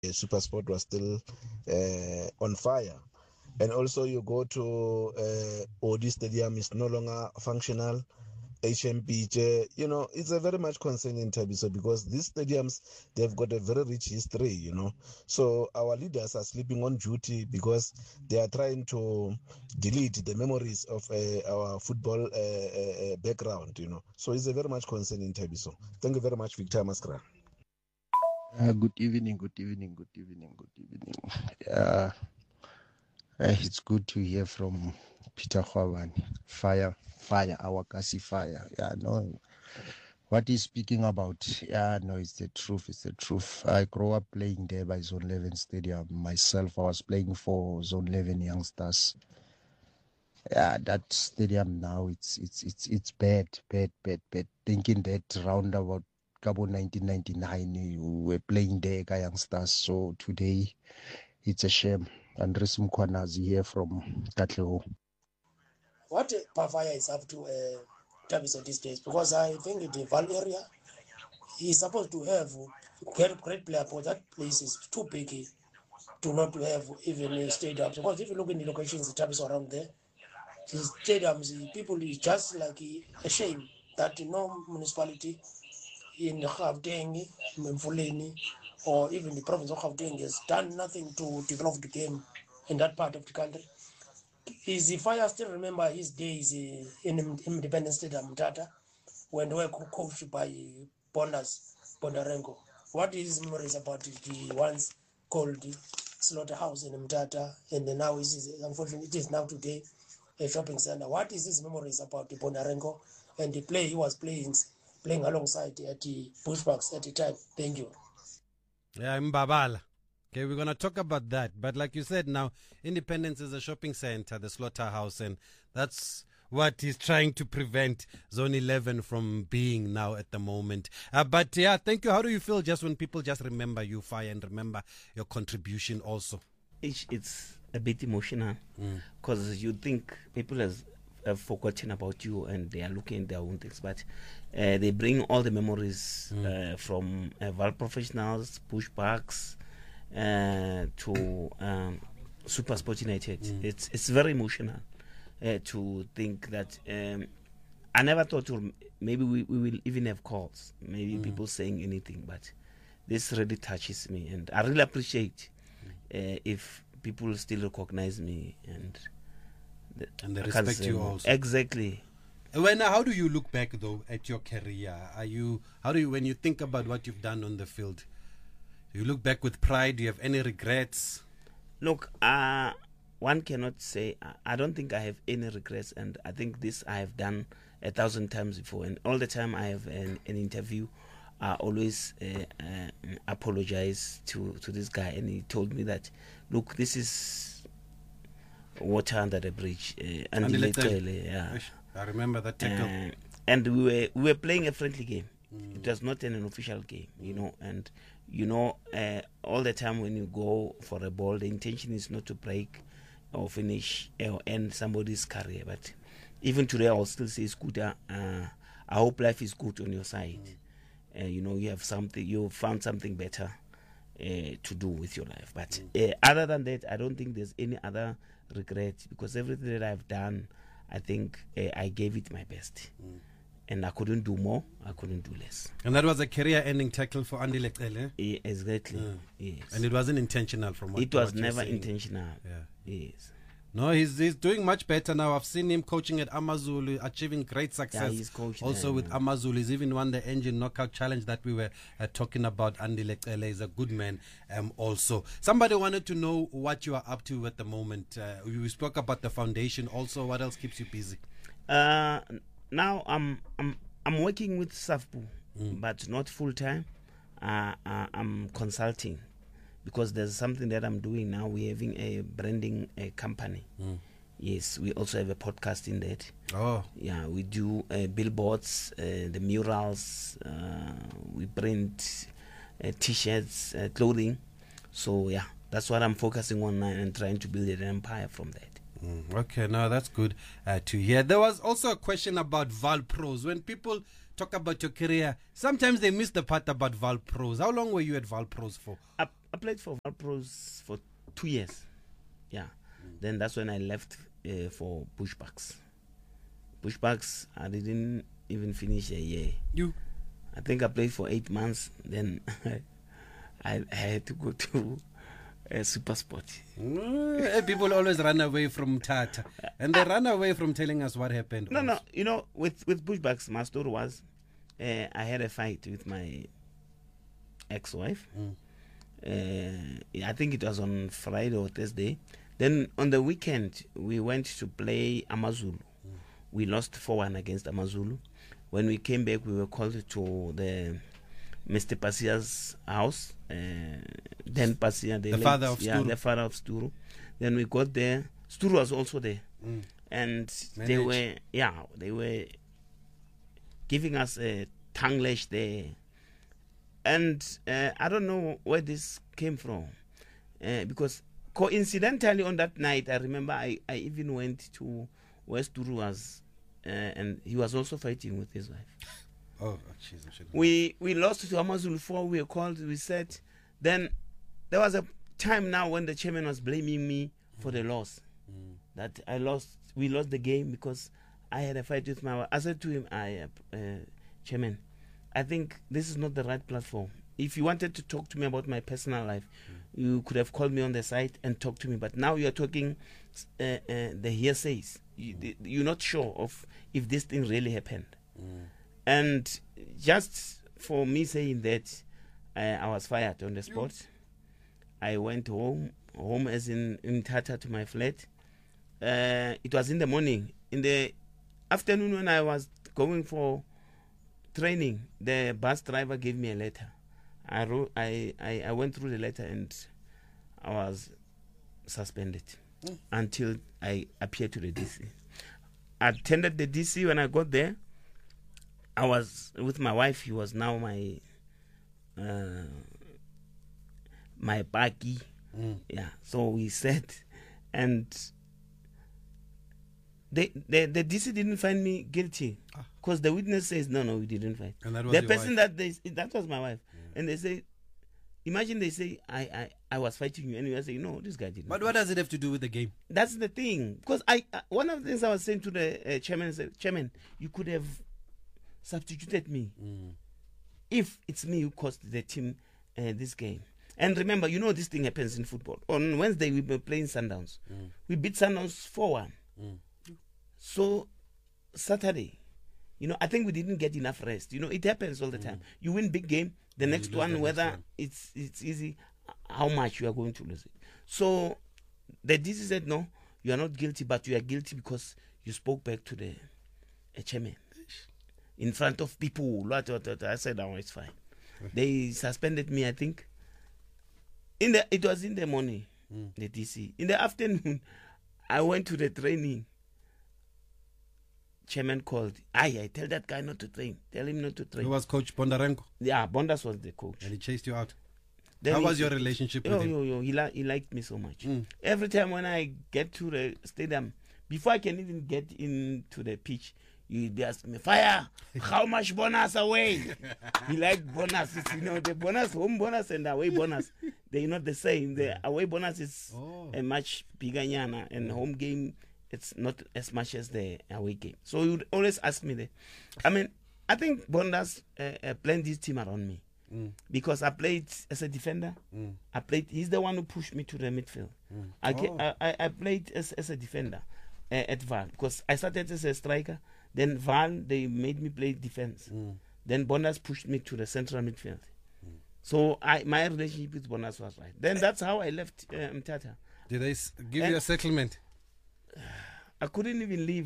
SuperSport was still on fire. And also you go to Odi Stadium is no longer functional. HMP, it's a very much concerning Tabiso because these stadiums, they've got a very rich history, So our leaders are sleeping on duty because they are trying to delete the memories of our football background, So it's a very much concerning Tabiso. Thank you very much, Victor Maskra. Good evening. It's good to hear from Peter Khwabane. Fire, our Kasi fire. Yeah, no, what he's speaking about, it's the truth. I grew up playing there by Zone 11 Stadium. Myself, I was playing for Zone 11 youngsters. Yeah, that stadium now, it's bad. Thinking that round about 1999, we were playing there, youngsters. So today, it's a shame. Andres Mkwanazi here from Katlego. What Pavaya is up to Tabiso these days, because I think in the Val area, he's supposed to have great player, but that place is too big to not have even a stadium. Because if you look in the locations in Tabiso around there, the stadiums, people is just like a shame that no municipality in Gauteng, Mfuleni, or even the province of Gauteng has done nothing to develop the game in that part of the country. Is the fire still remember his days in Independence Stadium, Mtata, when they were coached by Bondarenko? What is his memories about the once called Slaughterhouse in Mtata, and now unfortunately it is now today a shopping center? What is his memories about the Bondarenko and the play he was playing alongside at the Bushbucks at the time? Thank you. Yeah, Mbabala. Okay, we're going to talk about that. But like you said now, Independence is a shopping center, the slaughterhouse, and that's what he's trying to prevent Zone 11 from being now at the moment. But yeah, thank you. How do you feel just when people just remember you, Fire, and remember your contribution also? It's a bit emotional because you think people have forgotten about you and they are looking at their own things, but they bring all the memories from Val Professionals, Bushbucks, to SuperSport United. It's very emotional to think that I never thought maybe we will even have calls, maybe people saying anything, but this really touches me, and I really appreciate if people still recognize me and they respect you also. Exactly. How do you look back though at your career? When you think about what you've done on the field? You look back with pride. Do you have any regrets? Look, one cannot say. I don't think I have any regrets, and I think this I have done 1,000 times before. And all the time I have an interview, I always apologize to this guy, and he told me that, look, this is water under the bridge. I remember that tackle. And we were playing a friendly game. It was not an official game, and all the time when you go for a ball, the intention is not to break or finish or end somebody's career. But even today, I will still say, Scooter, I hope life is good on your side. You found something better to do with your life. But other than that, I don't think there's any other regret, because everything that I've done, I think I gave it my best. And I couldn't do more, I couldn't do less. And that was a career-ending tackle for Andy Leqele? Exactly, yes. And it wasn't intentional from what it was never intentional. Yeah. Yes. No, he's doing much better now. I've seen him coaching at Amazulu, achieving great success. Yeah, he's coaching also with Amazulu. He's even won the Engine Knockout Challenge that we were talking about. Andy Leqele is a good man also. Somebody wanted to know what you are up to at the moment. We spoke about the foundation also. What else keeps you busy? Now I'm working with SAFPU, but not full time. I'm consulting, because there's something that I'm doing now. We're having a branding company. Yes, we also have a podcast in that. Oh, yeah, we do billboards, the murals. We print T-shirts, clothing. So yeah, that's what I'm focusing on now and trying to build an empire from that. Okay, no, that's good to hear. There was also a question about Val Pros. When people talk about your career, sometimes they miss the part about Valpros. How long were you at Valpros for? I played for Valpros for 2 years. Yeah. Then that's when I left for Bushbucks. Bushbucks, I didn't even finish a year. I think I played for 8 months. Then I had to go to SuperSport. People always run away from Tata, and they run away from telling us what happened. No. You know, with Bushbucks, my story was I had a fight with my ex-wife. I think it was on Friday or Thursday. Then on the weekend, we went to play Amazulu. We lost 4-1 against Amazulu. When we came back, we were called to the Mr. Pasia's house. Then Pasia, the father of Sturu. Yeah, the father of Sturu. Then we got there. Sturu was also there. And they were giving us a tongue lash there. And I don't know where this came from. Because coincidentally on that night, I remember I even went to where Sturu was. And he was also fighting with his wife. Oh, jeez. We lost to Amazulu 4. We were called. We said, then there was a time now when the chairman was blaming me for the loss. That we lost the game because I had a fight with my wife. I said to him, Chairman, I think this is not the right platform. If you wanted to talk to me about my personal life, you could have called me on the side and talked to me. But now you are talking the hearsays. You're not sure of if this thing really happened. And just for me saying that, I was fired on the spot. I went home as in Tata to my flat. It was in the morning. In the afternoon when I was going for training, the bus driver gave me a letter. I went through the letter and I was suspended until I appeared to the DC. I attended the DC. When I got there, I was with my wife. He was now my baggy. Yeah. So we said, and the DC didn't find me guilty because the witness says no, we didn't find. And that was the your person wife. that was my wife, and they say, imagine they say I was fighting you, and you say no, this guy didn't. But what does it have to do with the game? That's the thing, because one of the things I was saying to the chairman, I said, Chairman, you could have substituted me if it's me who cost the team this game. And remember, this thing happens in football. On Wednesday, we were playing Sundowns. We beat Sundowns 4-1. So, Saturday, I think we didn't get enough rest. It happens all the time. You win big game, the next one, whether it's easy, how much you are going to lose it. So, the DC said, no, you are not guilty, but you are guilty because you spoke back to the chairman. In front of people. I said, oh, it's fine. They suspended me, I think. It was in the morning, the DC. In the afternoon, I went to the training. Chairman called. I tell that guy not to train. Tell him not to train. Who was Coach Bondarenko? Yeah, Bondas was the coach. And he chased you out. Then How was your relationship with him? He liked me so much. Every time when I get to the stadium, before I can even get into the pitch, you'd be asking me, Fire, how much bonus away? He liked bonus. The bonus, home bonus and away bonus, they're not the same. The away bonus is a much bigger yana, and home game, it's not as much as the away game. So you would always ask me that. I think Bondas planned this team around me because I played as a defender. He's the one who pushed me to the midfield. I played as a defender at Val because I started as a striker. Then Val, they made me play defense. Then Bondas pushed me to the central midfield. So my relationship with Bondas was right. Then that's how I left Tata. Did they give you a settlement? I couldn't even leave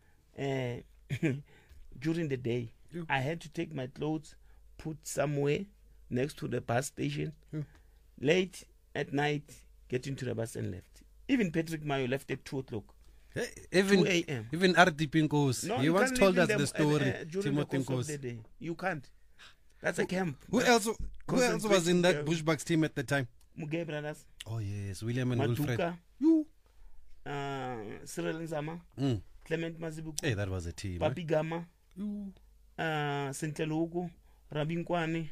during the day. I had to take my clothes, put somewhere next to the bus station. Late at night, get into the bus and left. Even Patrick Mayo left at 2 o'clock. Even 2 a.m. Even RD Pinkos. No, he you once can't told leave us the story. during the Timothy course of the Nkos. day. You can't. That's a camp. Who else was in that Bushbucks team at the time? Mugabe brothers, Oh yes, William and Wilfred. Matuka, You. Cyril Nzama, Clement Mazibuku, Hey, that was a team. Papi Gama, You. Sentelugu, Rabinkwani.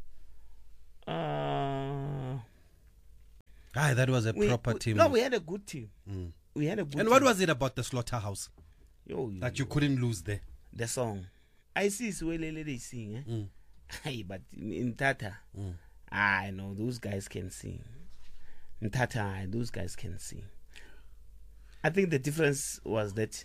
That was a proper team. No, we had a good team. We had a good And team. what was it about the slaughterhouse Yo, that you couldn't lose there? the song? I see Swelele they sing, Hey, but in Tata, I know those guys can sing. In Tata, those guys can sing. I think the difference was that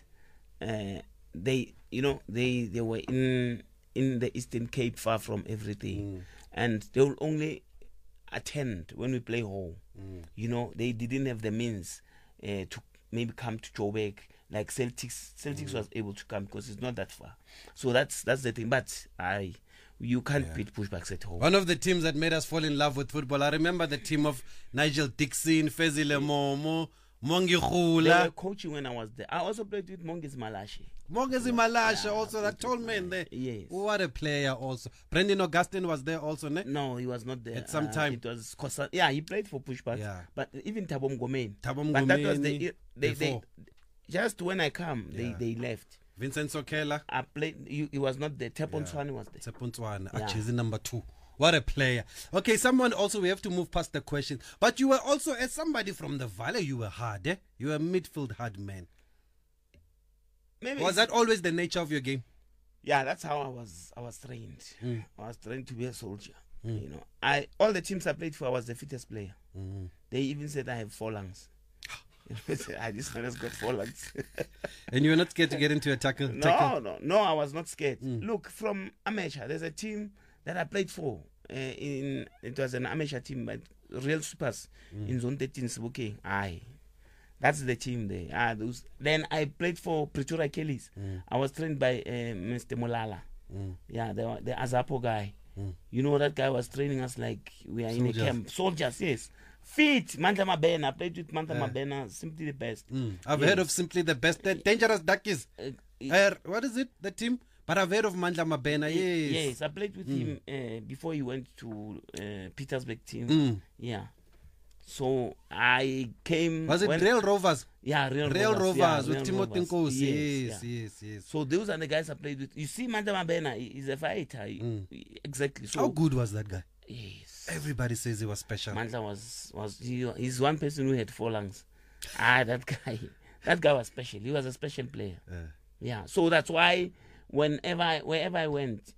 they were in the Eastern Cape, far from everything, and they will only attend when we play home. They didn't have the means to maybe come to Joburg like Celtics. Celtics was able to come because it's not that far. So that's the thing. But you can't beat Pushbacks at home. One of the teams that made us fall in love with football, I remember the team of Nigel Dixon, Fezile Momo, Mongi They were Khula. coaching when I was there. I also played with Mongezi Malashi. Mongezi Malasha also, that tall man there. Yes. What a player also. Brendan Augustine was there also, ne? No, he was not there. At some time. It was Kosa. Yeah, he played for Pushbacks. Yeah. But even Thabo Mngomeni. Thabo But that was Mngomeni they before. just when I come, they left. Vincent Sokela. I played. He was not there. Tepon Swani was there. Sepuntwana, Yeah. Achizi number 2. What a player. Okay, someone also, we have to move past the question. But you were also, as somebody from the Valley, you were hard, eh? You were a midfield hard man. Maybe Was that always the nature of your game? Yeah, that's how I was trained. I was trained to be a soldier. All the teams I played for, I was the fittest player. They even said I have 4 lungs. This man has got 4 lungs. And you were not scared to get into a tackle? No, I was not scared. Look, from amateur, there's a team that I played for. It was an amateur team, but Real Supers in Zone 13 Sebokeng. That's the team there. Then I played for Pretoria Kellys. I was trained by Mr. Molala. Yeah, the Azapo guy. That guy was training us like we are in a camp. Soldiers, yes. Fit, Mandla Mabena. I played with Mandla Mabena, simply the best. I've heard of simply the best. The Dangerous Duckies. What is it, the team? But I've heard of Mandla Mabena, yes. Yes, I played with him before he went to Petersburg team. Yeah. So I came. Was it Real Rovers? Yeah, Real Rovers yeah, with Timothy Nkosi. Yes. So those are the guys I played with. You see, Mandla Mabena is a fighter. Exactly. So how good was that guy? Yes. Everybody says he was special. Mandla he's one person who had 4 lungs. That guy was special. He was a special player. Yeah. So that's why wherever I went,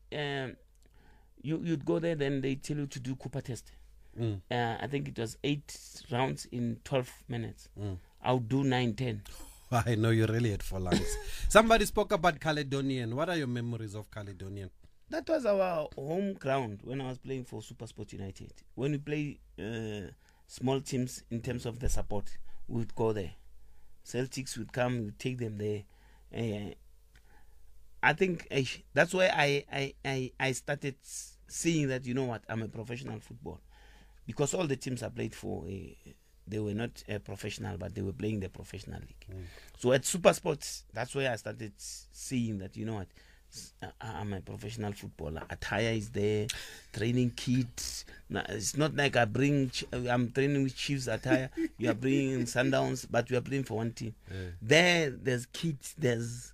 you'd go there, then they tell you to do Cooper test. I think it was 8 rounds in 12 minutes. I'll do 9-10. I know you really had 4 lungs. Somebody spoke about Caledonian. What are your memories of Caledonian? That was our home ground when I was playing for SuperSport United. When we play small teams in terms of the support, we would go there. Celtics would come, we'd take them there. I think that's where I started seeing that, I'm a professional football. Because all the teams I played for, they were not professional, but they were playing the professional league. So at SuperSport, that's where I started seeing that, I'm a professional footballer. Attire is there, training kit. It's not like I'm training with Chiefs attire. You are bringing Sundowns, but we are playing for one team. There's kit, there's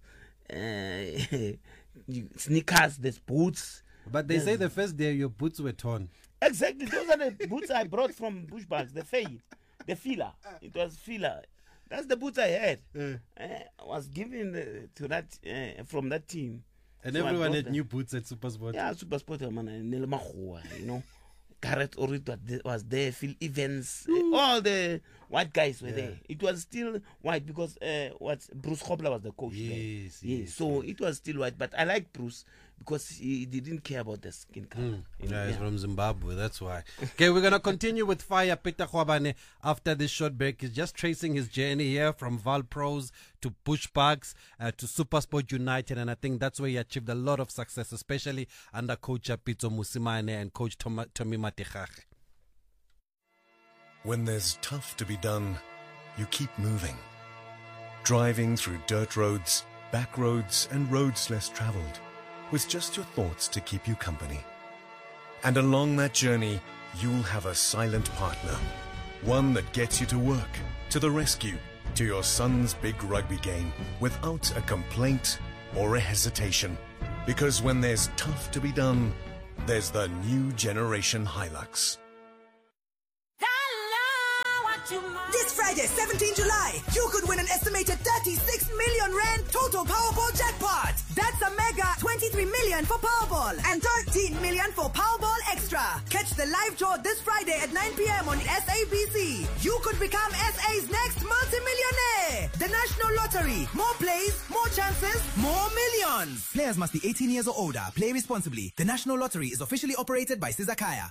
sneakers, there's boots. But they say the first day your boots were torn. Exactly. Those are the boots I brought from Bushbacks, the fade, the filler. It was filler. That's the boots I had. I was given to that from that team. And so everyone had new boots at SuperSport. Yeah, SuperSport, man. Gareth Orit was there, Phil Evans, all the white guys were there. It was still white because Bruce Hobler was the coach there. Yes. So it was still white, but I like Bruce because he didn't care about the skin color. He's from Zimbabwe, that's why. Okay, we're going to continue with Fire Peter Khwabane after this short break. He's just tracing his journey here from Valpros to Bushbacks to SuperSport United, and I think that's where he achieved a lot of success, especially under Coach Pitso Musimane and Coach Tommy Matikhache. When there's tough to be done, you keep moving. Driving through dirt roads, back roads, and roads less traveled, with just your thoughts to keep you company. And along that journey, you'll have a silent partner. One that gets you to work, to the rescue, to your son's big rugby game, without a complaint or a hesitation. Because when there's tough to be done, there's the new generation Hilux. This Friday, 17 July, you could win an estimated 36 million rand total Powerball jackpot. That's a mega 23 million for Powerball and 13 million for Powerball Extra. Catch the live draw this Friday at 9 p.m. on SABC. You could become SA's next multi-millionaire. The National Lottery. More plays, more chances, more millions. Players must be 18 years or older. Play responsibly. The National Lottery is officially operated by Sizakaya.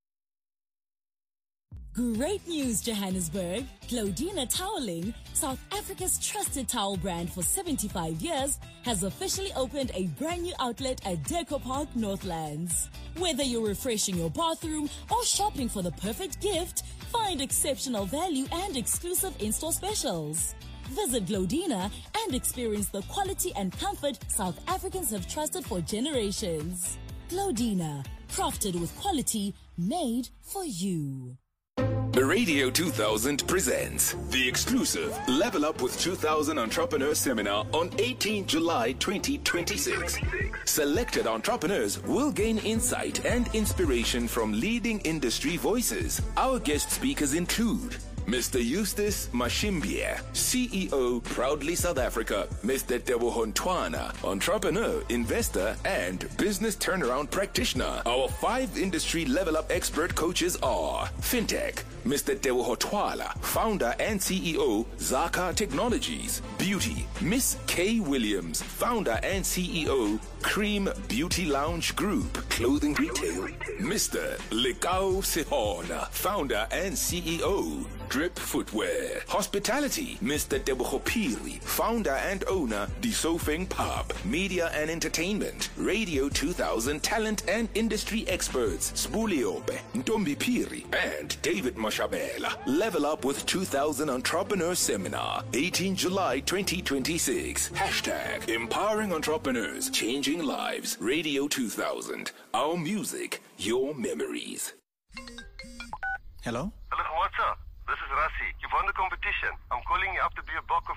Great news, Johannesburg. Glodina Toweling, South Africa's trusted towel brand for 75 years, has officially opened a brand new outlet at Deco Park, Northlands. Whether you're refreshing your bathroom or shopping for the perfect gift, find exceptional value and exclusive in-store specials. Visit Glodina and experience the quality and comfort South Africans have trusted for generations. Glodina, crafted with quality, made for you. Radio 2000 presents the exclusive Level Up with 2000 Entrepreneur Seminar on 18 July 2026. Selected entrepreneurs will gain insight and inspiration from leading industry voices. Our guest speakers include Mr. Eustace Mashimbia, CEO, Proudly South Africa. Mr. Teboho Ntwana, entrepreneur, investor, and business turnaround practitioner. Our 5 industry level up expert coaches are Fintech, Mr. Teboho Twala, founder and CEO, Zaka Technologies. Beauty, Miss Kay Williams, founder and CEO, Cream Beauty Lounge Group, clothing retail. Mr. Lekao Sehona, founder and CEO, Drip Footwear. Hospitality, Mr. Teboho Piri, founder and owner, Disofeng Pub. Media and entertainment, Radio 2000 talent and industry experts, Spuliobe, Ntombi Piri, and David Mashabela. Level Up with 2000 Entrepreneur Seminar, 18 July 2026. Hashtag Empowering Entrepreneurs, Changing Lives. Radio 2000. Our music, your memories. Hello? Hello, what's up? This is Rassi. You've won the competition. I'm calling you up to be a bock of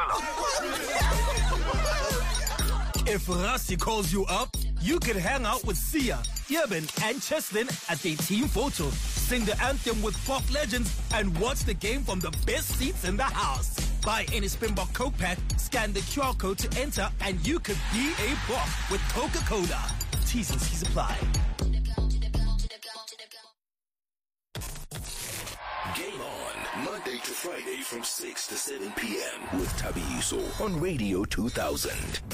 Coca-Cola. If Rassi calls you up, you can hang out with Sia, Irvin, and Cheslin at their team photo, sing the anthem with pop legends, and watch the game from the best seats in the house. Buy any Springbok Coke pack, scan the QR code to enter, and you could be a bock with Coca-Cola. T's and C's apply. Game on, Monday to Friday from 6 to 7 p.m. with Tabiso on Radio 2000.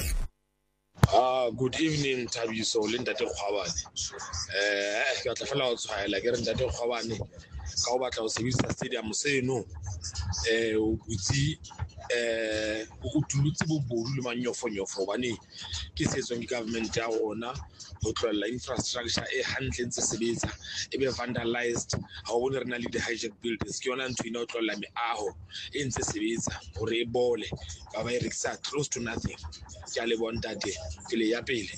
Good evening, Tabiso. Linda de Khawani. Ke tla fela o tshwaela ke re Ntate Khawani ka o batla o sebedisa stadium seno o butsi o tulutse bobodu le manyofonyofo bane ke setso ke government ya rona ho tlolla infrastructure e hantle ntse sebetsa e be vandalized ha o bone re na le di hijack buildings ke yona ntwe ina o tlolla meaho e ntse sebetsa hore e bole ba ba e rekisa close to nothing ke a le bontate ke le ya pele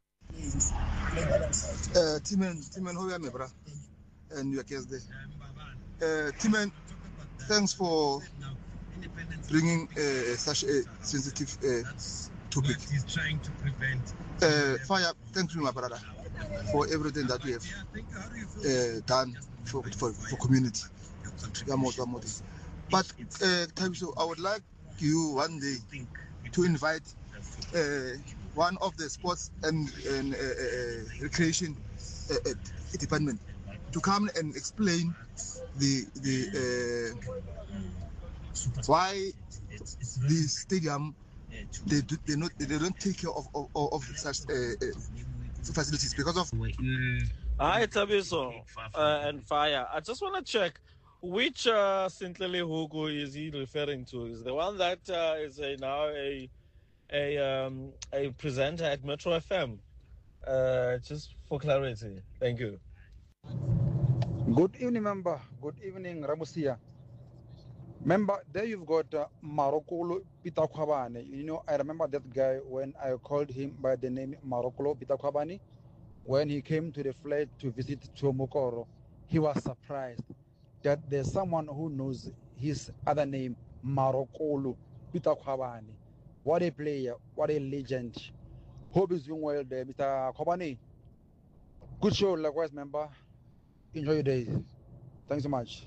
Timen ho ya me bra and your guest there Timen, thanks for bringing such a sensitive topic. He's trying to prevent. Fire, thank you, my brother, for everything that we have done for community. But Tabiso, I would like you one day to invite one of the sports and recreation department to come and explain the why the stadium they don't take care of such facilities because of. Hi Tabiso and Fire. I just want to check which Sintlele Hugo is he referring to? Is the one that is now a presenter at Metro FM? Just for clarity. Thank you. Good evening, member. Good evening, Ramusia. Member, there you've got Marokolo Pitakwabane. You know, I remember that guy when I called him by the name Marokolo Pitakwabane. When he came to the flat to visit Tomokoro, he was surprised that there's someone who knows his other name, Marokolo Pitakwabane. What a player, what a legend. Hope is doing well there, Mr. Kobani. Good show, likewise, member. Enjoy your day. Thanks so much.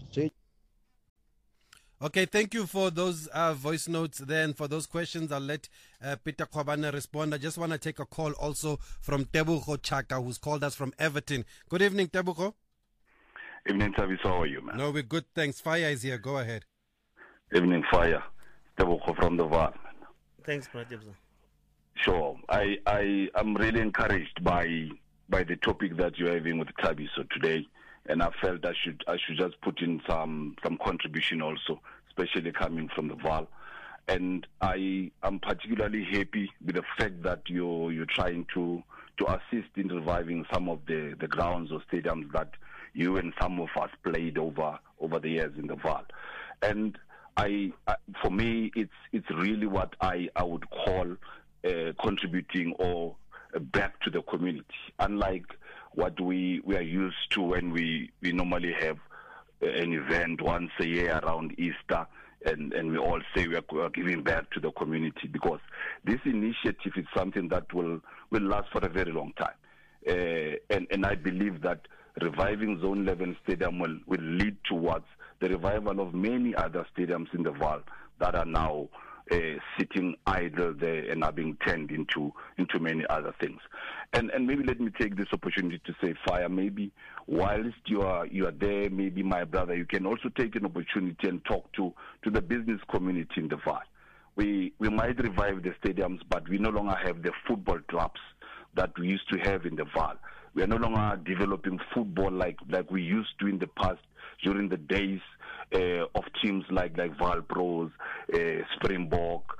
Okay, thank you for those voice notes there, and for those questions. I'll let Peter Kobane respond. I just want to take a call also from Tebuko Chaka, who's called us from Everton. Good evening, Tebuko. Evening, Tavis. How are you, man? No, we're good, thanks. Fire is here. Go ahead. Evening, Fire. Tebuko from the VAR. Thanks, Pratibza. Sure. I'm really encouraged by the topic that you're having with Tabiso today. And I felt I should just put in some contribution also, especially coming from the VAL. And I am particularly happy with the fact that you're trying to assist in reviving some of the grounds or stadiums that you and some of us played over the years in the VAL. And for me, it's really what I would call contributing or back to the community. Unlike what we are used to when we normally have an event once a year around Easter, and we all say we are giving back to the community, because this initiative is something that will last for a very long time. And I believe that reviving Zone 11 Stadium will lead towards the revival of many other stadiums in the Vaal that are now sitting idle there and are being turned into many other things. And maybe let me take this opportunity to say, Fire, maybe whilst you are there, maybe my brother, you can also take an opportunity and talk to the business community in the Vaal. We might revive the stadiums, but we no longer have the football clubs that we used to have in the Vaal. We are no longer developing football like we used to in the past, during the days of teams like Vaal Pros, Springbok,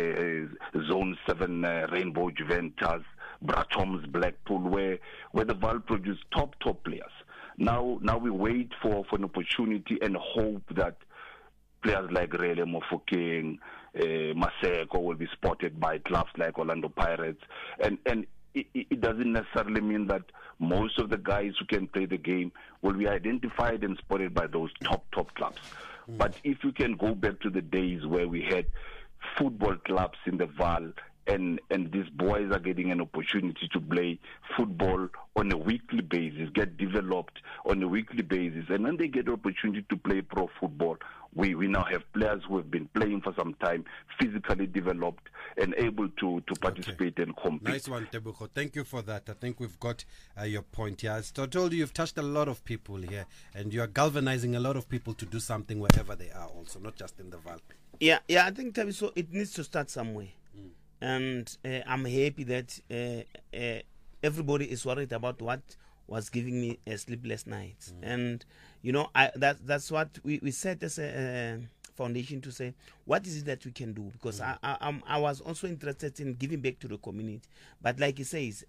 Zone 7, Rainbow Juventus, Bratoms, Blackpool, where the Vaal produced top players. Now we wait for an opportunity and hope that players like Rele Mofokeng, Maseko will be spotted by clubs like Orlando Pirates, and it doesn't necessarily mean that most of the guys who can play the game will be identified and spotted by those top clubs. But if you can go back to the days where we had football clubs in the Vaal, and these boys are getting an opportunity to play football on a weekly basis, get developed on a weekly basis, and when they get the opportunity to play pro football, we now have players who have been playing for some time, physically developed, and able to participate and compete. Nice one, Tebuko. Thank you for that. I think we've got your point here. As I told you, you've touched a lot of people here, and you are galvanizing a lot of people to do something wherever they are also, not just in the Vaal. Yeah, I think, Tabiso, it needs to start somewhere. And I'm happy that everybody is worried about what was giving me sleepless nights. And, you know, that's what we set as a foundation to say, what is it that we can do? Because I was also interested in giving back to the community. But like he says,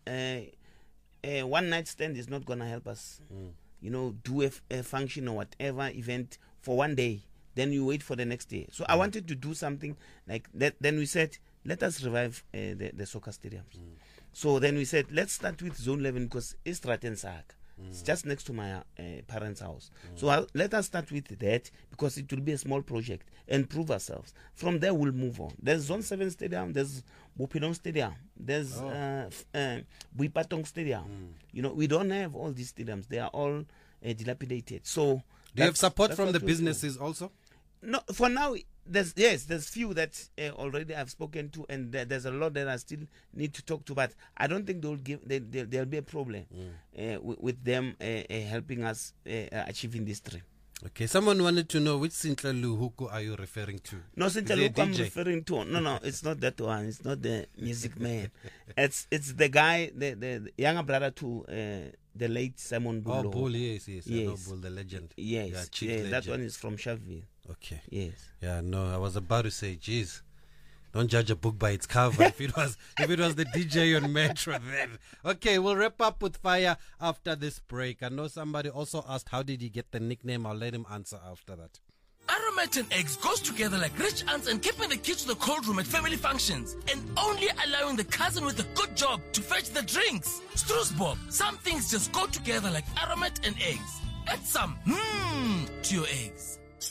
one night stand is not going to help us, you know, do a function or whatever event for one day. Then you wait for the next day. So I wanted to do something like that. Then we said, let us revive the soccer stadiums. So then we said, let's start with Zone 11 because it's Stratensag. It's just next to my parents' house. So let us start with that because it will be a small project and prove ourselves. From there, we'll move on. There's Zone 7 Stadium, there's Bopilong Stadium, there's Buipatong Stadium. You know, we don't have all these stadiums. They are all dilapidated. So do you have support from the businesses also? No, for now, there's few that already I've spoken to, and there's a lot that I still need to talk to. But I don't think there'll be a problem with them helping us achieving this dream. Okay, someone wanted to know which Sintle Luhuku are you referring to? No, Sintle Luhuku I'm referring to. No, it's not that one. It's not the music man. It's the guy, the younger brother to the late Simon Bull. Oh, Bull, yes. I know Bull, the legend. Yes, legend. That one is from Sharpeville. Okay. Yes. Yeah, no, I was about to say, geez, don't judge a book by its cover. if it was the DJ on Metro then. Okay, we'll wrap up with Fire after this break. I know somebody also asked, how did he get the nickname? I'll let him answer after that. Aromat and eggs goes together like rich aunts and keeping the kids to the cold room at family functions and only allowing the cousin with a good job to fetch the drinks. Stroosbob, some things just go together like Aromat and eggs. Add some to your eggs.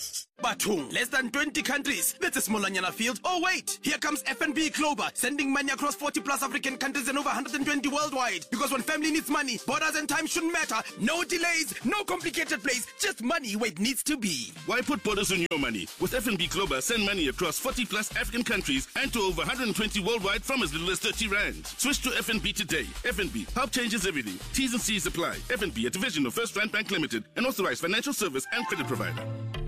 Batung. Less than 20 countries. That's a smallanyana field. Oh wait, here comes FNB Clover, sending money across 40 plus African countries and over 120 worldwide. Because when family needs money, borders and time shouldn't matter. No delays, no complicated plays, just money where it needs to be. Why put borders on your money? With FNB Clover, send money across 40 plus African countries and to over 120 worldwide from as little as 30 rand. Switch to FNB today. FNB, help changes everything. T's and C's apply. FNB, a division of First Rand Bank Limited, an authorized financial service and credit provider.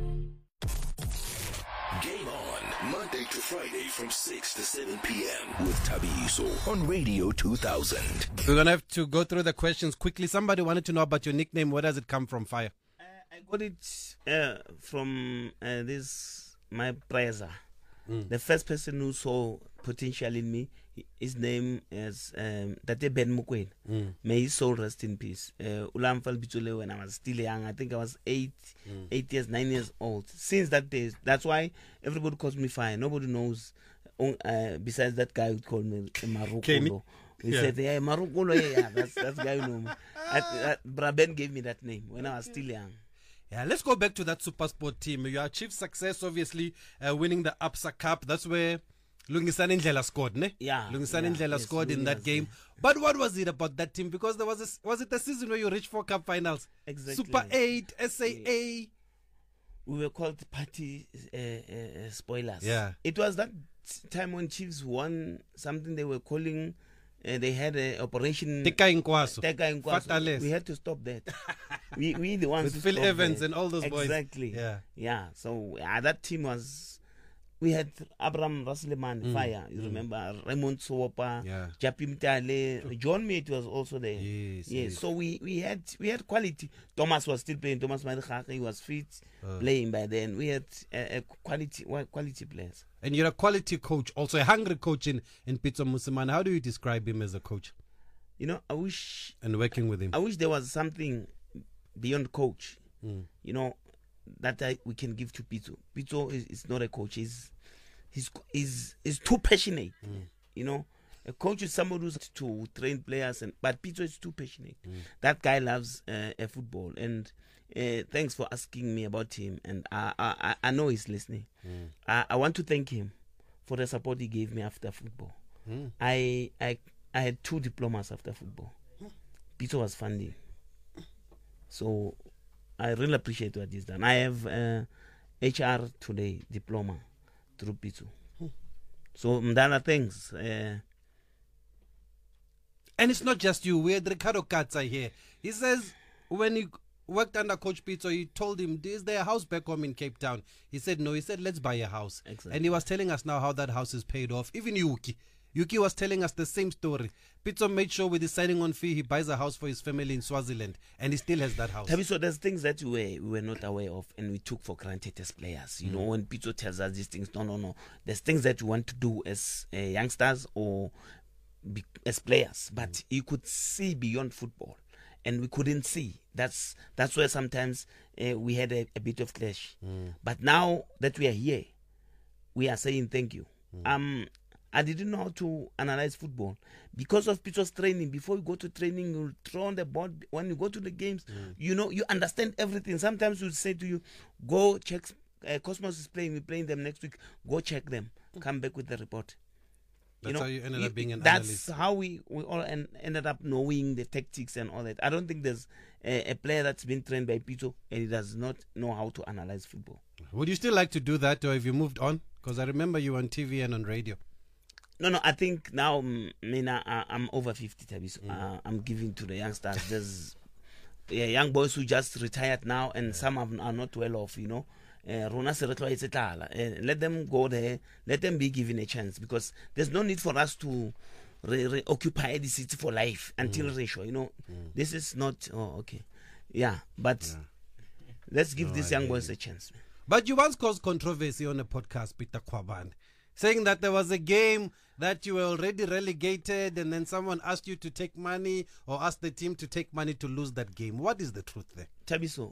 Game on, Monday to Friday from 6 to 7 p.m. with Tabiso on Radio 2000. We're going to have to go through the questions quickly. Somebody wanted to know about your nickname. Where does it come from, Fire? I got it from this, my Preza. The first person who saw potential in me, his name is Tate Ben Mukwena. May his soul rest in peace. Ulam Falbitule, when I was still young, I think I was 9 years old. Since that day, that's why everybody calls me Fire. Nobody knows, besides that guy who called me Marukolo. He said, yeah, Marukolo, yeah, that's the guy you know. Ben gave me that name when I was still young. Yeah, let's go back to that SuperSport team. You achieved success, obviously, winning the Absa Cup. That's where Lungisani Ndlela scored, ne? Yeah. Lungisani Ndlela scored in that game. But what was it about that team? Because there was it a season where you reached 4 cup finals? Exactly. Super 8, SAA. We were called party spoilers. Yeah. It was that time when Chiefs won something they were calling... they had an operation Teka Inkwaso. We had to stop that. we the ones with Phil Evans and all those boys. Exactly. Yeah. So that team was. We had Abraham Rasleman, Fire. You remember Raymond Sowopa, Japim Tale, John Mate was also there. Yes. So we had quality. Thomas was still playing. Thomas Madikake was fit, playing by then. We had quality players. And you're a quality coach, also a hungry coach in Pitso Musimane. How do you describe him as a coach? You know, I wish... And working with him. I wish there was something beyond coach, you know, that we can give to Pitso. Pitso is not a coach. He's too passionate, you know. A coach is somebody who's to train players, but Pitso is too passionate. That guy loves football, and... thanks for asking me about him, and I know he's listening. I want to thank him for the support he gave me after football. I had 2 diplomas after football. Pitso was funding, so I really appreciate what he's done. I have HR today diploma through Pitso. So Mdana, thanks. And it's not just you. We had Ricardo Katza here. He says when he worked under Coach Pitso, he told him, is there a house back home in Cape Town? He said no. He said, let's buy a house. Exactly. And he was telling us now how that house is paid off. Even Yuki was telling us the same story. Pitso made sure with his signing on fee, he buys a house for his family in Swaziland, and he still has that house. So there's things that we were not aware of and we took for granted as players. You know, when Pitso tells us these things, no. There's things that we want to do as youngsters or as players, but you could see beyond football. And we couldn't see. That's where sometimes we had a bit of clash. But now that we are here, we are saying thank you. I didn't know how to analyze football because of Pitso's training. Before you go to training, you throw on the ball. When you go to the games, you know, you understand everything. Sometimes we'll say to you, go check. Cosmos is playing. We're playing them next week. Go check them. Come back with the report. That's how you ended up being an analyst. That's how we all ended up knowing the tactics and all that. I don't think there's a player that's been trained by Pitso and he does not know how to analyze football. Would you still like to do that, or have you moved on? Because I remember you on TV and on radio. No, I think now, I'm over 50, Tabiso. I'm giving to the youngsters. There's young boys who just retired now, and some are not well off, you know. Let them go there. Let them be given a chance, because there's no need for us to occupy the city for life until ratio. You know, this is not. Oh, okay, but let's give these young boys a chance. But you once caused controversy on a podcast, Peter Kwabane, saying that there was a game that you were already relegated, and then someone asked you to take money or asked the team to take money to lose that game. What is the truth there? Tabiso,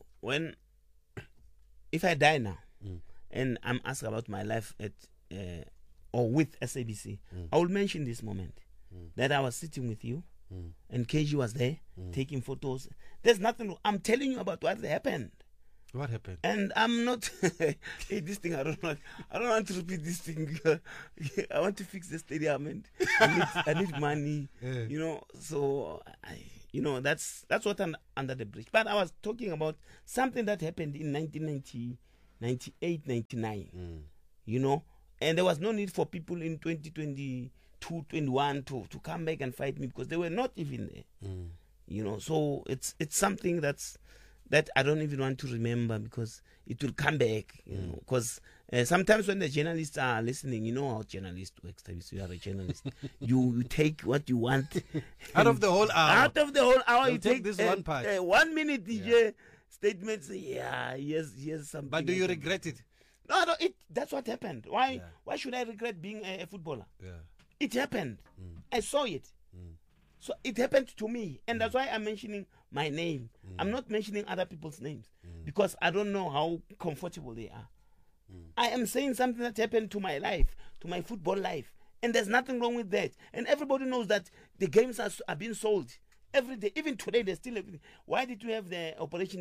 if I die now and I'm asked about my life at or with SABC, I will mention this moment that I was sitting with you and KG was there taking photos. There's nothing. I'm telling you about what happened. What happened? And I'm not. Hey, this thing I don't want to repeat this thing. I want to fix the stadium, and I need money. Yeah. You know, so that's what I'm under the bridge. But I was talking about something that happened in 1990, 98, 99. You know, and there was no need for people in 2022, 21 to come back and fight me because they were not even there. You know, so it's something that I don't even want to remember because it will come back. You know, because sometimes when the journalists are listening, you know how journalists work. You are a journalist. you take what you want out of the whole hour. Out of the whole hour, you take this one part. 1 minute DJ statements. Yeah, here's something. But do you regret it? No, that's what happened. Why should I regret being a footballer? Yeah. It happened. I saw it. So it happened to me. And that's why I'm mentioning my name. I'm not mentioning other people's names because I don't know how comfortable they are. I am saying something that happened to my life, to my football life. And there's nothing wrong with that. And everybody knows that the games are being sold every day. Even today, they're still everything. Why did we have the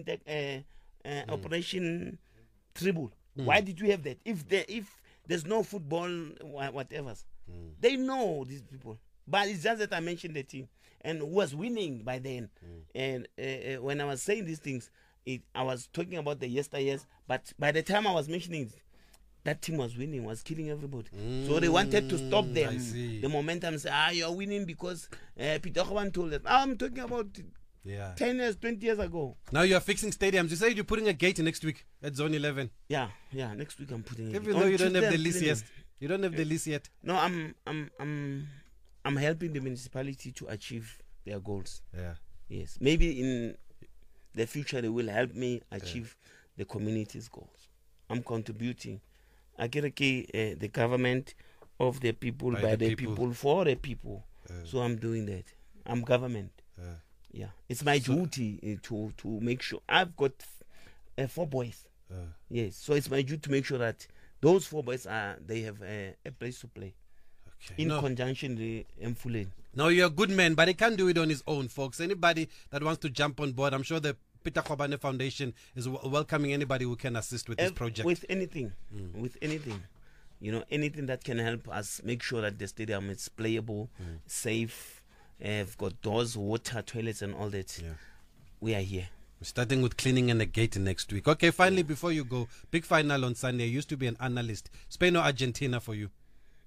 Operation Tribble? Why did we have that? If there's no football, whatever. They know these people. But it's just that I mentioned the team and who was winning by then. And when I was saying these things, I was talking about the yesteryears. But by the time I was mentioning it, that team was winning, was killing everybody. So they wanted to stop them. The momentum say, you're winning because Peter Khoban told us. I'm talking about 10 years, 20 years ago. Now you're fixing stadiums. You said you're putting a gate next week at Zone 11. Yeah. Next week I'm putting it. Even though you don't have the lease yet. You don't have the lease yet. No, I'm helping the municipality to achieve their goals. Yeah. Yes. Maybe in the future they will help me achieve the community's goals. I'm contributing. The government of the people, by the people, for the people. So I'm doing that. I'm government. Yeah. It's my duty to make sure. I've got 4 boys. Yes. So it's my duty to make sure that those 4 boys they have a place to play. In conjunction with Mfuleni. No, you're a good man, but he can't do it on his own, folks. Anybody that wants to jump on board, I'm sure the Peter Khobane Foundation is welcoming anybody who can assist with this project. With anything. With anything. You know, anything that can help us make sure that the stadium is playable, safe, have got doors, water, toilets and all that. We are here. We're starting with cleaning and the gate next week. Okay, finally, before you go, big final on Sunday. I used to be an analyst. Spain or Argentina for you?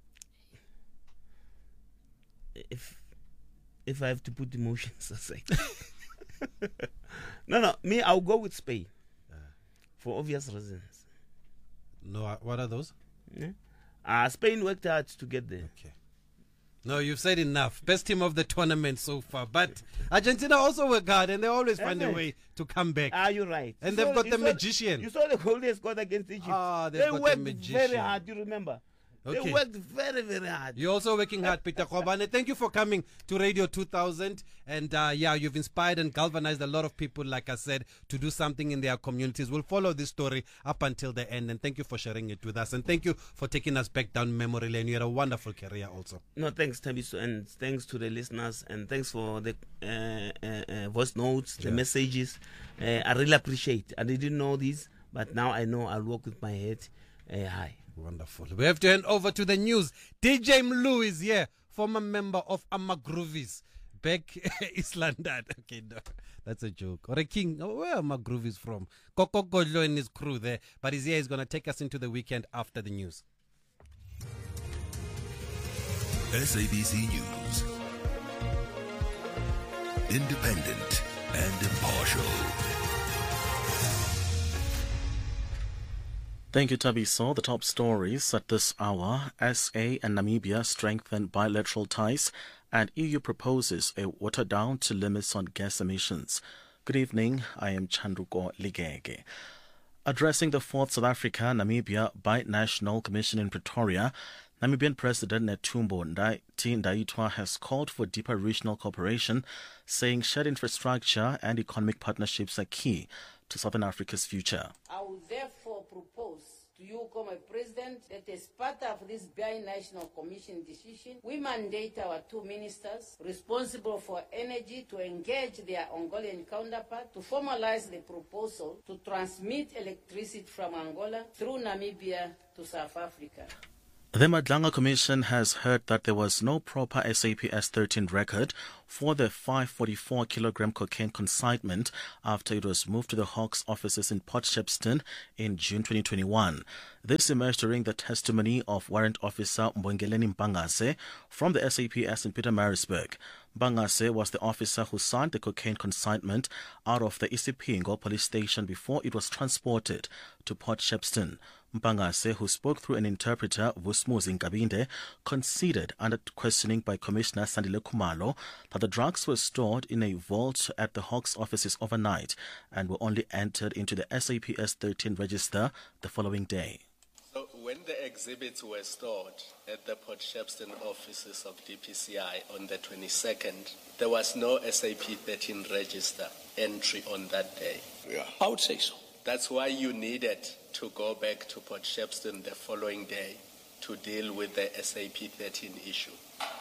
If I have to put emotions aside. No, me, I'll go with Spain. For obvious reasons. No, what are those? Spain worked hard to get there. Okay. No, you've said enough. Best team of the tournament so far. But Argentina also work hard and they always find a way to come back. You're right. And they've got the magician. You saw the goal they scored against Egypt. They worked very hard, you remember. Okay. They worked very, very hard. You're also working hard, Peter Khobane. Thank you for coming to Radio 2000. And you've inspired and galvanized a lot of people, like I said, to do something in their communities. We'll follow this story up until the end. And thank you for sharing it with us. And thank you for taking us back down memory lane. You had a wonderful career also. No, thanks, Tabiso. And thanks to the listeners. And thanks for the voice notes, the messages. I really appreciate it. I didn't know this, but now I know I'll walk with my head high. Wonderful. We have to hand over to the news. DJ Mlu is here, former member of Amagroovies, back East London. Okay, no, that's a joke. Or a king. Where are Amagroovies from? Koko Godlo and his crew there. But he's here. He's going to take us into the weekend after the news. SABC News. Independent and impartial. Thank you, Tabiso. The top stories at this hour. SA and Namibia strengthen bilateral ties, and EU proposes a water-down to limits on gas emissions. Good evening. I am Chandruko Ligege. Addressing the 4th South Africa-Namibia Binational Commission in Pretoria, Namibian President Netumbo Ndaitwah has called for deeper regional cooperation, saying shared infrastructure and economic partnerships are key to Southern Africa's future. I will therefore propose to you, my President, that as part of this Binational Commission decision, we mandate our two ministers responsible for energy to engage their Angolan counterpart to formalize the proposal to transmit electricity from Angola through Namibia to South Africa. The Madlanga Commission has heard that there was no proper SAPS 13 record for the 544-kilogram cocaine consignment after it was moved to the Hawks offices in Port Shepstone in June 2021. This emerged during the testimony of Warrant Officer Mbongeleni Mpangase from the SAPS in Pietermaritzburg. Mpangase was the officer who signed the cocaine consignment out of the Isipingo police station before it was transported to Port Shepstone. Mpangase, who spoke through an interpreter, Vusmuzi Nkabinde, conceded under questioning by Commissioner Sandile Khumalo that the drugs were stored in a vault at the Hawks offices overnight and were only entered into the SAPS 13 register the following day. So when the exhibits were stored at the Port Shepstone offices of DPCI on the 22nd, there was no SAP 13 register entry on that day. Yeah, I would say so. That's why you needed to go back to Port Shepstone the following day to deal with the SAP 13 issue.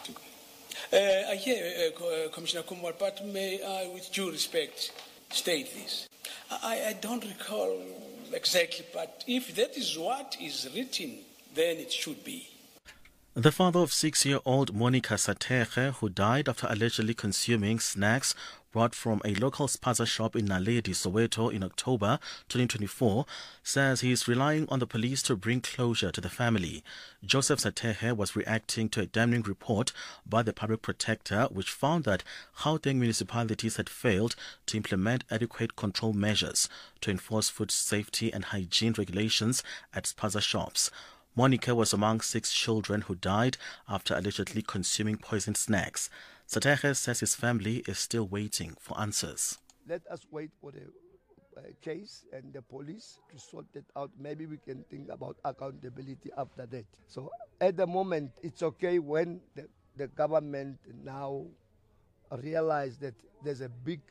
I hear Commissioner Kumar, but may I, with due respect, state this? I don't recall exactly, but if that is what is written, then it should be. The father of 6-year-old Monica Sateghe, who died after allegedly consuming snacks brought from a local spaza shop in Naledi, Soweto in October 2024, says he is relying on the police to bring closure to the family. Joseph Sateghe was reacting to a damning report by the public protector which found that Gauteng municipalities had failed to implement adequate control measures to enforce food safety and hygiene regulations at spaza shops. Monica was among 6 children who died after allegedly consuming poisoned snacks. Sateghe says his family is still waiting for answers. Let us wait for the case and the police to sort it out. Maybe we can think about accountability after that. So at the moment, it's okay when the government now realize that there's a big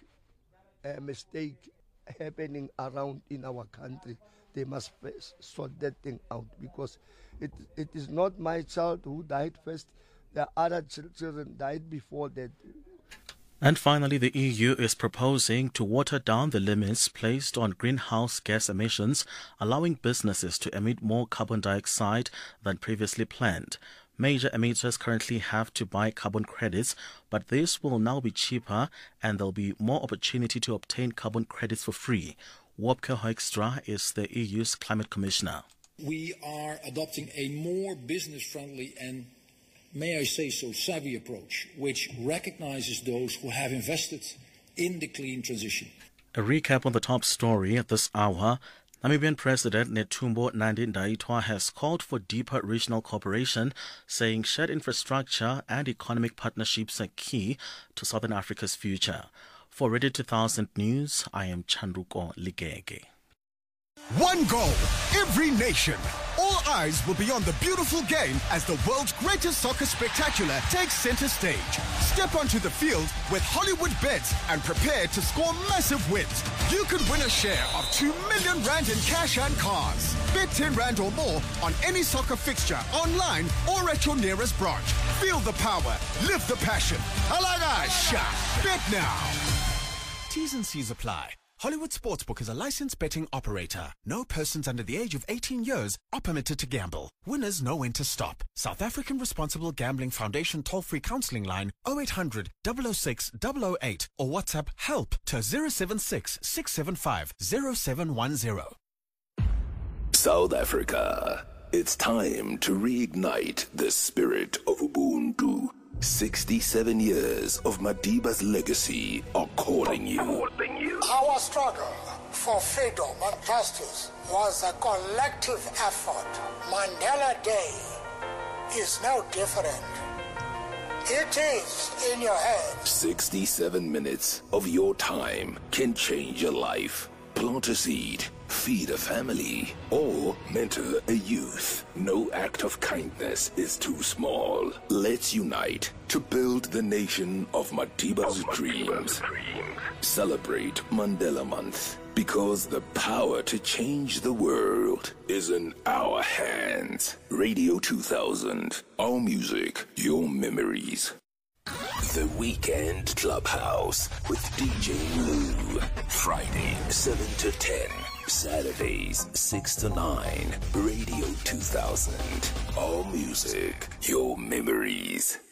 mistake happening around in our country. They must sort that thing out because it is not my child who died first. The other children died before that. And finally, the EU is proposing to water down the limits placed on greenhouse gas emissions, allowing businesses to emit more carbon dioxide than previously planned. Major emitters currently have to buy carbon credits, but this will now be cheaper and there'll be more opportunity to obtain carbon credits for free. Wopke Hoekstra is the EU's climate commissioner. We are adopting a more business-friendly and, may I say so, savvy approach, which recognizes those who have invested in the clean transition. A recap on the top story at this hour. Namibian President Netumbo Nandi-Ndaitwah has called for deeper regional cooperation, saying shared infrastructure and economic partnerships are key to Southern Africa's future. For Radio 2000 News, I am Chanduko Ligege. One goal, every nation. All eyes will be on the beautiful game as the world's greatest soccer spectacular takes center stage. Step onto the field with Hollywood Bets and prepare to score massive wins. You could win a share of 2 million rand in cash and cars. Bet 10 rand or more on any soccer fixture, online or at your nearest branch. Feel the power, live the passion. Alagasha, bet now. T's and C's apply. Hollywood Sportsbook is a licensed betting operator. No persons under the age of 18 years are permitted to gamble. Winners know when to stop. South African Responsible Gambling Foundation toll-free counseling line 0800 006 008 or WhatsApp help to 076 675 0710. South Africa, it's time to reignite the spirit of Ubuntu. 67 years of Madiba's legacy are calling you. Our struggle for freedom and justice was a collective effort. Mandela Day is no different. It is in your hands. 67 minutes of your time can change your life. plant a seed, feed a family, or mentor a youth, no act of kindness is too small. Let's unite to build the nation of Madiba's dreams. Celebrate Mandela Month, because the power to change the world is in our hands. Radio 2000, our music, your memories. The Weekend Clubhouse with DJ Lou. Friday, 7 to 10. Saturdays, 6 to 9. Radio 2000, our music, your memories.